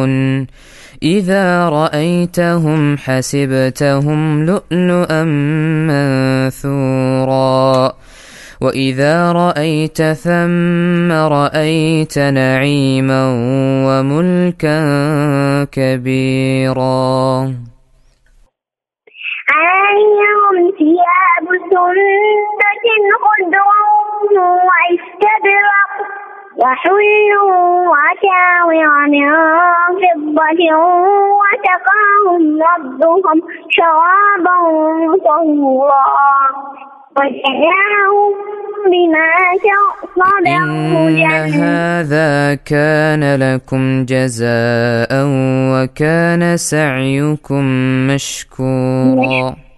إذا رأيتهم حسبتهم لؤلؤا منثورا وإذا رأيت ثم رأيت نعيما وملكا كبيرا عاليهم ثياب سندس خضر واستبرق وحلوا أساور من فضة وسقاهم ربهم شرابا طهورا وجزاهم بما صبروا إن هذا كان لكم جزاء وكان سعيكم مشكورا